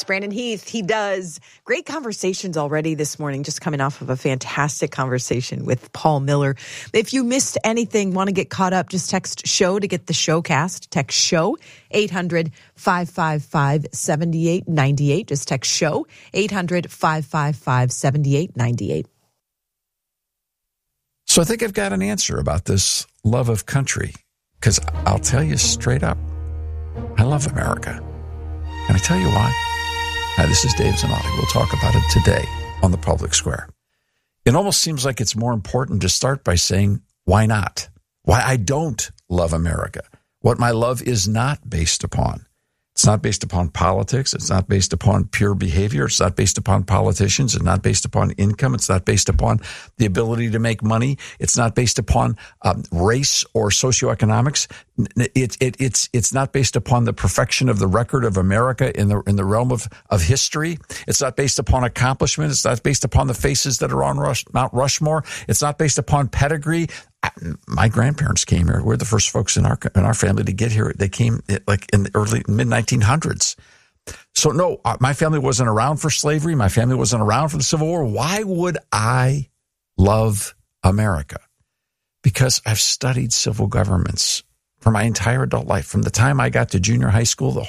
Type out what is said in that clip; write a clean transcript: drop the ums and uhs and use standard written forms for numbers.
Brandon Heath. He does great conversations already this morning, just coming off of a fantastic conversation with Paul Miller. If you missed anything, want to get caught up, just text SHOW to get the showcast. Text SHOW, 800-555-7898. Just text SHOW, 800-555-7898. So I think I've got an answer about this love of country, because I'll tell you straight up, I love America. Can I tell you why? Hi, this is Dave Zanotti. We'll talk about it today on the Public Square. It almost seems like it's more important to start by saying, why not? Why I don't love America. What my love is not based upon. It's not based upon politics. It's not based upon pure behavior. It's not based upon politicians. It's not based upon income. It's not based upon the ability to make money. It's not based upon race or socioeconomics. It's not based upon the perfection of the record of America in the realm of history. It's not based upon accomplishment. It's not based upon the faces that are on Mount Rushmore. It's not based upon pedigree. My grandparents came here. We're the first folks in our family to get here. They came like in the early mid-1900s. So no, my family wasn't around for slavery. My family wasn't around for the Civil War. Why would I love America? Because I've studied civil governments for my entire adult life. From the time I got to junior high school, the